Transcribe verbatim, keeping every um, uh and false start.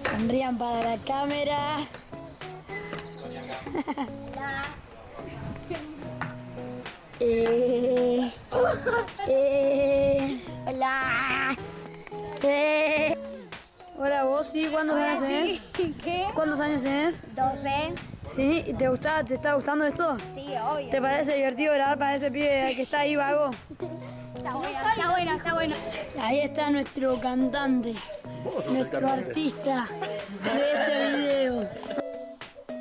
Sonrían para la cámara. eh, eh, Hola. eh. Hola, vos sí, ¿cuántos Hola, años tenés? sí. ¿Qué? ¿Cuántos años tenés? doce. ¿Sí? ¿Y te gusta, te está gustando esto? Sí, obvio. ¿Te parece divertido grabar para ese pibe que está ahí vago? Está bueno, está bueno, está bueno. Ahí está nuestro cantante, nuestro artista de este video.